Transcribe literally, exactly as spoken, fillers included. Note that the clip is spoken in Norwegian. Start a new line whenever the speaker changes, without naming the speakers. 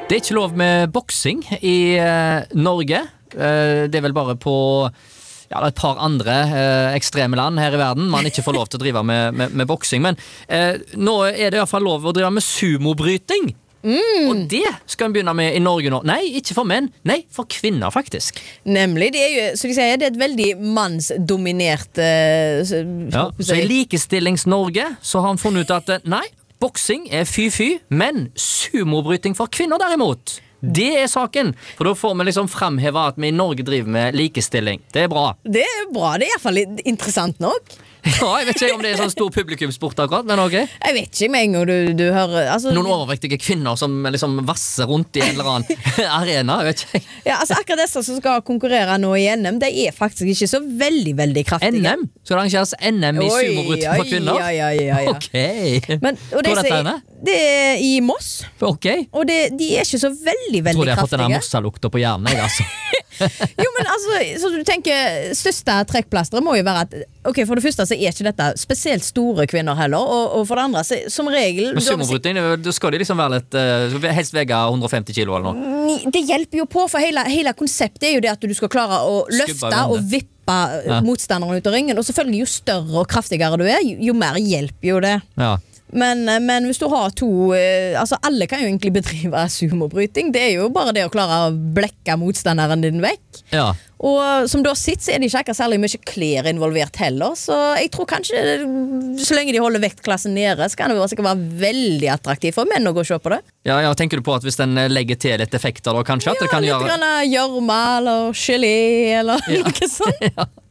Det er ikke lov med boksing i eh, Norge. Eh, det er vel bare på ja, det er et par andre eh, ekstreme land her i verden man ikke får lov til å drive med, med, med boksing. Men eh, nå er det i hvert fall lov å drive med sumobryting. Mm. Og det skal vi begynne med i Norge nå. Nei, ikke for menn. Nei, for kvinner faktisk.
Nemlig, det er jo, så de sier, det er et veldig mannsdominert uh, så,
ja, så i Likestillings-Norge så har han funnet ut at nei, boksing er fy-fy, men sumobryting for kvinner derimot, det er saken. For da får vi liksom fremheve at vi i Norge driver med likestilling. Det er bra.
Det er bra, det er i hvert fall interessant nok.
Ja, jeg vet ikke om det er sånn stor publikumsport akkurat, men ok.
Jeg vet ikke med en gang du, du hører altså,
noen overvektige kvinner som liksom vasser rundt i en eller annen arena, jeg vet ikke.
Ja, altså akkurat disse som skal konkurrere nå i N M, de er faktisk ikke så veldig, veldig kraftige.
N M? Skal det arrangeres N M i sumobryting for kvinner?
Ja, ja, ja, ja.
Ok.
Men, og det,
Hvor er dette henne?
Det er i Moss.
Ok.
Og det, de er ikke så veldig, veldig kraftige. Jeg
tror de har fått denne Mossa-lukta på hjernen, jeg altså.
Jo, men altså, så du tenker største trekkplasteret må jo være at ok, for det første så er ikke dette spesielt store kvinner heller, og, og for det andre så, som regel
men sumobryting, da skal de liksom være litt uh, helst vege hundre og femti kilo eller noe.
Det hjelper jo på, for hele, hele konseptet er jo det at du skal klare å løfte og vippe ja. motstanderen ut av ringen, og selvfølgelig jo større og kraftigere du er, jo, jo mer hjelper jo det. Ja. Men, men hvis du har to altså alle kan jo egentlig bedrive sumobryting. Det er jo bare det å klare å blekke motstanderen din vekk. Ja. Og som du har sett, så er det ikke akkurat særlig mye klær involvert heller. Så jeg tror kanskje så lenge de holder vektklassen nede, så kan det sikkert være veldig attraktivt for menn å gå og se på det.
Ja, ja, tenker du på at hvis den legger til litt effekter da, kanskje?
Ja,
at det kan
litt
gjøre...
grann gjørme eller gelé eller ja. noe sånt. Ja.